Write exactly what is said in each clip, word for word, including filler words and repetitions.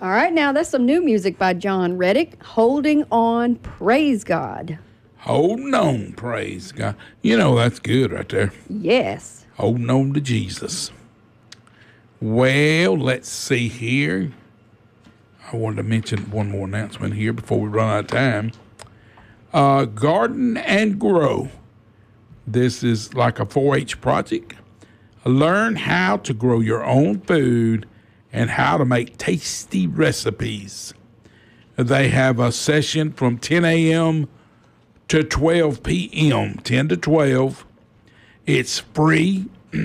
All right, now that's some new music by John Reddick. Holding On, Praise God. Holding on, praise God. You know, that's good right there. Yes. Holding on to Jesus. Well, let's see here. I wanted to mention one more announcement here before we run out of time. Uh, Garden and Grow. This is like a four H project. Learn how to grow your own food and how to make tasty recipes. They have a session from ten a.m. to twelve p.m., ten to twelve. It's free.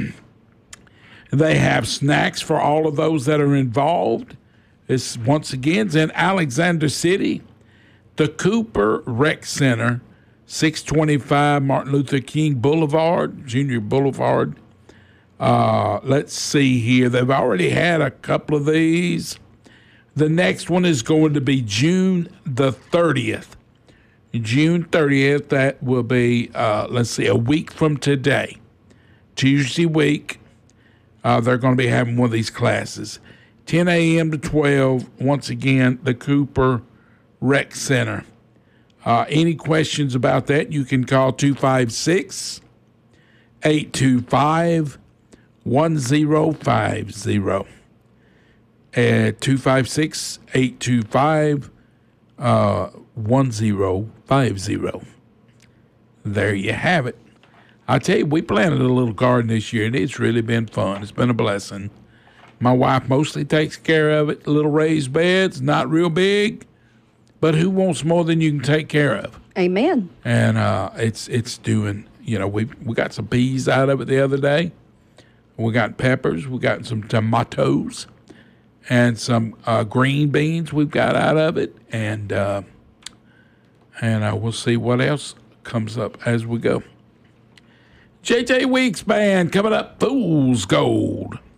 They have snacks for all of those that are involved. It's once again it's in Alexander City, the Cooper Rec Center, six twenty-five Martin Luther King Boulevard, Junior Boulevard. Uh, let's see here. They've already had a couple of these. The next one is going to be June the thirtieth. June thirtieth, that will be, uh, let's see, a week from today. Tuesday week, uh, they're going to be having one of these classes. ten a.m. to twelve, once again, the Cooper Rec Center. Uh, any questions about that, you can call two five six, eight two five, one zero five zero. At two five six, eight two five, one zero five zero. There you have it. I tell you, we planted a little garden this year, and it's really been fun. It's been a blessing. My wife mostly takes care of it. Little raised beds, not real big, but who wants more than you can take care of? Amen. And uh, it's it's doing, you know, we we got some peas out of it the other day. We got peppers. We got some tomatoes and some uh, green beans we've got out of it. And, uh, and uh, we'll see what else comes up as we go. J J Weeks Band coming up, Fool's Gold.